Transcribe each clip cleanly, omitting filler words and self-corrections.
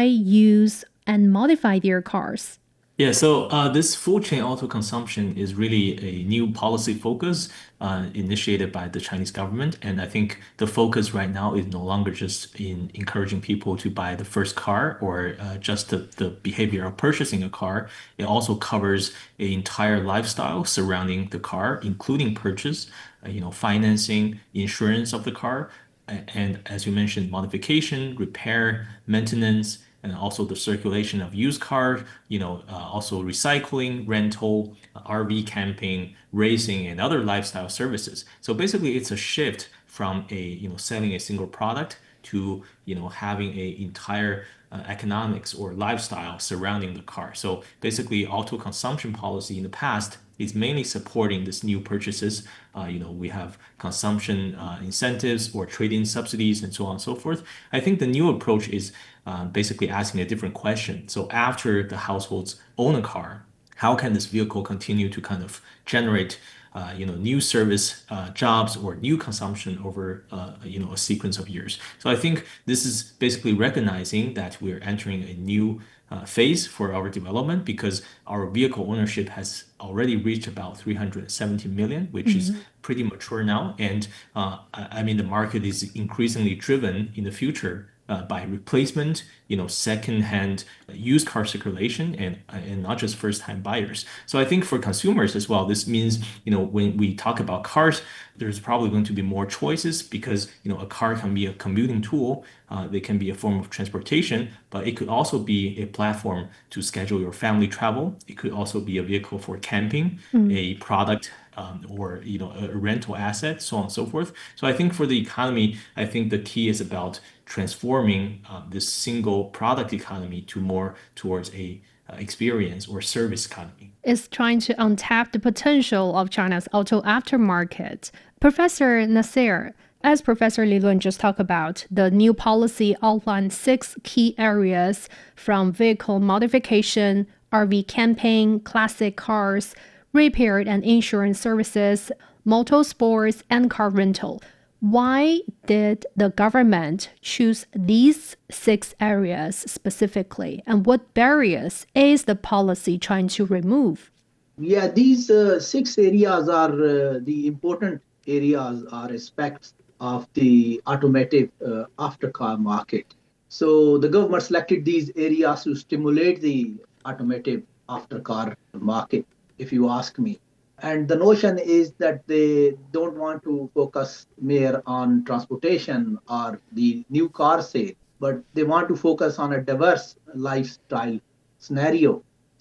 use, and modify their cars? Yeah, so this full chain auto consumption is really a new policy focus initiated by the Chinese government. And I think the focus right now is no longer just in encouraging people to buy the first car or just the behavior of purchasing a car. It also covers an entire lifestyle surrounding the car, including purchase, financing, insurance of the car, and as you mentioned, modification, repair, maintenance, and also the circulation of used cars, also recycling, rental, RV camping, racing, and other lifestyle services. So basically, it's a shift from selling a single product to, having a entire economics or lifestyle surrounding the car. So basically, auto consumption policy in the past is mainly supporting this new purchases. We have consumption incentives or trade-in subsidies and so on and so forth. I think the new approach is basically asking a different question. So after the households own a car, how can this vehicle continue to kind of generate new service jobs or new consumption over a sequence of years. So I think this is basically recognizing that we're entering a new phase for our development because our vehicle ownership has already reached about 370 million, which is pretty mature now. And I mean, the market is increasingly driven in the future by replacement, second-hand used car circulation and not just first-time buyers. So I think for consumers as well, this means, when we talk about cars, there's probably going to be more choices because, a car can be a commuting tool. They can be a form of transportation, but it could also be a platform to schedule your family travel. It could also be a vehicle for camping, a product or a rental asset, so on and so forth. So I think for the economy, I think the key is about transforming this single product economy to more towards a experience or service economy. Is trying to untap the potential of China's auto aftermarket. Professor Nasser, as Professor Li Lun just talked about, the new policy outlines 6 key areas from vehicle modification, RV camping, classic cars, repair and insurance services, motorsports, and car rental. Why did the government choose these 6 areas specifically, and what barriers is the policy trying to remove? Yeah, these 6 areas are the important areas are aspects of the automotive aftercar market. So the government selected these areas to stimulate the automotive aftercar market, if you ask me. And the notion is that they don't want to focus mere on transportation or the new car sale, but they want to focus on a diverse lifestyle scenario.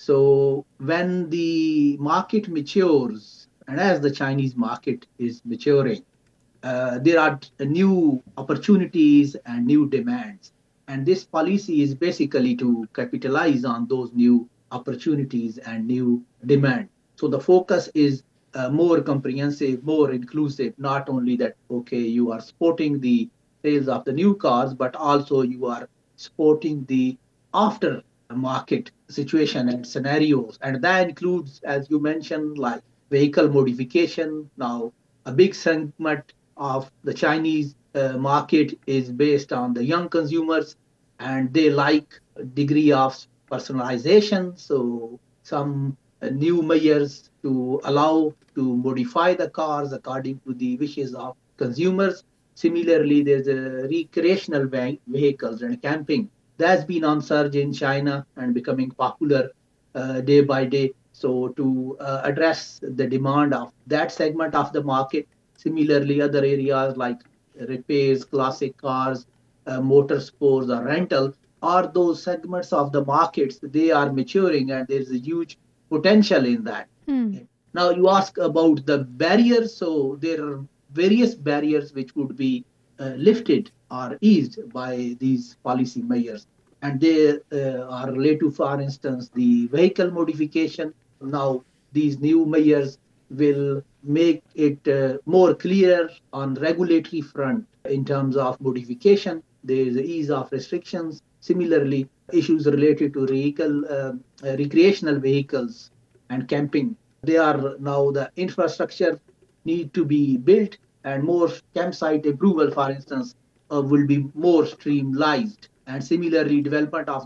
So when the market matures, and as the Chinese market is maturing, there are new opportunities and new demands. And this policy is basically to capitalize on those new opportunities and new demand. So the focus is more comprehensive, more inclusive, not only that, okay, you are supporting the sales of the new cars, but also you are supporting the after market situation and scenarios. And that includes, as you mentioned, like vehicle modification. Now, a big segment of the Chinese market is based on the young consumers, and they like a degree of personalization. So some new measures to allow to modify the cars according to the wishes of consumers. Similarly, there's a recreational vehicles and camping that's been on surge in China and becoming popular day by day. So to address the demand of that segment of the market, similarly other areas like repairs, classic cars, motorsports or rental are those segments of the markets. They are maturing and there's a huge potential in that. Hmm. Now you ask about the barriers. So there are various barriers which would be lifted or eased by these policy measures. And they are related to, for instance, the vehicle modification. Now these new measures will make it more clear on regulatory front in terms of modification. There is ease of restrictions. Similarly, issues related to recreational vehicles and camping. They are now the infrastructure need to be built and more campsite approval, for instance, will be more streamlined. And similarly, development of